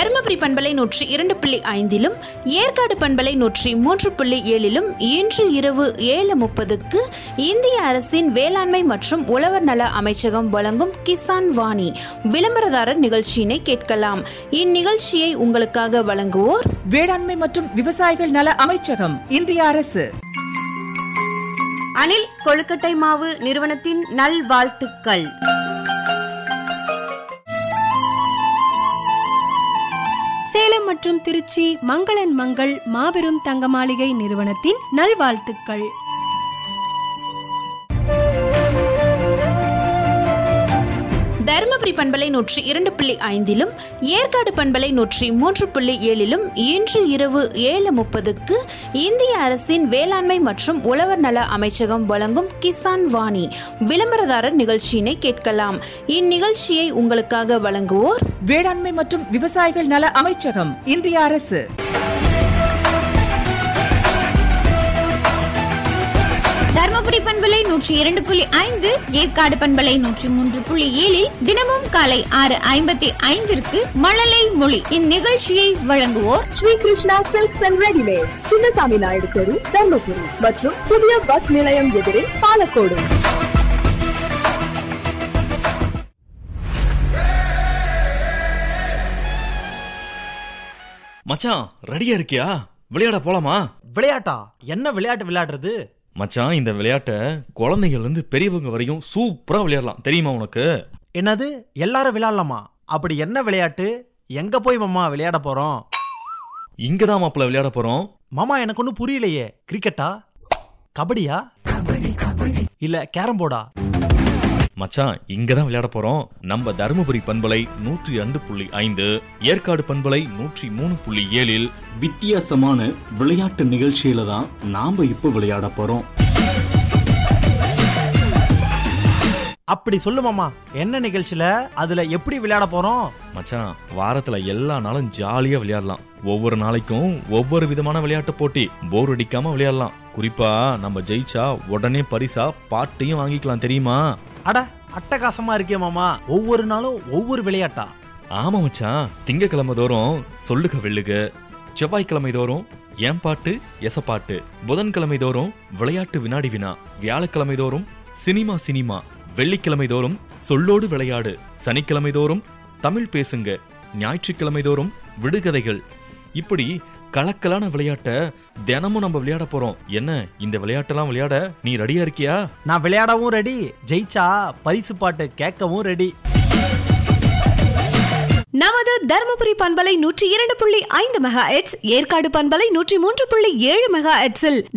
தருமபுரி பண்பலை 102.5 ஏற்காடு பண்பலை 103.7 இன்று இரவு 7:30 இந்திய அரசின் வேளாண்மை மற்றும் உழவர் நல அமைச்சகம் வழங்கும் கிசான் வாணி விளம்பரதாரர் நிகழ்ச்சியினை கேட்கலாம். இந்நிகழ்ச்சியை உங்களுக்காக வழங்குவோர் வேளாண்மை மற்றும் விவசாயிகள் நல அமைச்சகம், இந்திய அரசு. அணில் கொழுக்கட்டை மாவு நிறுவனத்தின் நல்வாழ்த்துக்கள். சேலம் மற்றும் திருச்சி மங்களன் மங்கள் மாபெரும் தங்க மாளிகை நிறுவனத்தின் நல்வாழ்த்துக்கள். தருமபுரி பண்பலை 102.5 ஏற்காடு பண்பலை 103.7 இன்று இரவு 7:30 இந்திய அரசின் வேளாண்மை மற்றும் உழவர் நல அமைச்சகம் வழங்கும் கிசான் வாணி விளம்பரதாரர் நிகழ்ச்சியினை கேட்கலாம். இந்நிகழ்ச்சியை உங்களுக்காக வழங்குவோர் வேளாண்மை மற்றும் விவசாயிகள் நல அமைச்சகம், இந்திய அரசு. தர்மபுரி பண்பலை 102.5 ஏற்காடு பண்பலை 103.7 தினமும் காலை 6:55 மழலை மொழி. இந்நிகழ்ச்சியை வழங்குவோர் Sri Krishna silks and readymade, Chinnasamy Naidu தெரு, தர்மபுரி மற்றும் புதிய பஸ் நிலையம் எதிரே பாலக்கோடு. மச்சான், ரெடியா இருக்கியா? விளையாட போலாமா? விளையாட்டா? என்ன விளையாட்டு விளையாடுறது மச்சான், இந்த விளையாட்டை குழந்தைகள் இருந்து பெரியவங்க வரையும் சூப்பரா விளையாடலாம், தெரியுமா உனக்கு? என்னது, எல்லாரும் விளையாடலாமா? அப்படி என்ன விளையாட்டு? எங்க போய் மாமா விளையாட போறோம்? இங்கதான் மாப்பிள்ள விளையாட போறோம். மாமா, எனக்கு ஒன்னும் புரியலையே. கிரிக்கெட்டா, கபடியா, இல்ல கேரம் போர்டா? மச்சான், இங்கதான் விளையாட போறோம். நம்ம தருமபுரி பண்பலை 102.5 ஏற்காடு பண்பலை 103.7 வித்தியாசமான விளையாட்டு நிகழ்ச்சியில தான் நாம இப்ப விளையாட போறோம். அப்படி சொல்லு மாமா, என்ன நிகழ்ச்சியில, அதுல எப்படி விளையாட போறோம்? மச்சான், வாரத்துல எல்லா நாளும் ஜாலியா விளையாடலாம். ஒவ்வொரு நாளைக்கும் ஒவ்வொரு விதமான விளையாட்டு போட்டி, போர் அடிக்காம விளையாடலாம். குறிப்பா நம்ம ஜெயிச்சா உடனே பரிசா பாட்டையும் வாங்கிக்கலாம், தெரியுமா? அட, அட்டகாசமா இருக்கே மாமா. ஒவ்வொரு நாளும் ஒவ்வொரு விளையாட்டா? ஆமா மச்சான், திங்கக்கிழமை தோறும் சொல்லுக வெள்ளுக, செவ்வாய்க்கிழமை தோறும் ஏன் பாட்டு எசப்பாட்டு, புதன்கிழமை தோறும் விளையாட்டு வினாடி வினா, வியாழக்கிழமை தோறும் சினிமா, வெள்ளிக்கிழமை தோறும் சொல்லோடு விளையாடு, சனிக்கிழமை தோறும் தமிழ் பேசுங்க, ஞாயிற்றுக்கிழமை தோறும் விடுகதைகள். இப்படி கலக்கலான விளையாட்ட தினமும் நம்ம விளையாட போறோம். என்ன, இந்த விளையாட்டெல்லாம் விளையாட நீ ரெடியா இருக்கியா? நான் விளையாடவும் ரெடி, ஜெயிச்சா பரிசு பாட்டு கேட்கவும் ரெடி. நமது தர்மபுரி பண்பலை 102.5 மெகா ஹெர்ட்ஸ், ஏற்காடு பண்பலை 103.7 மெகா ஹெர்ட்ஸில்